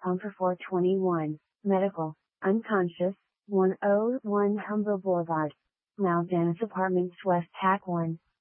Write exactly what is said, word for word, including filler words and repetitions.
home for four twenty-one, medical, unconscious, one oh one Humber Boulevard. Now Dennis Apartments West Hack one.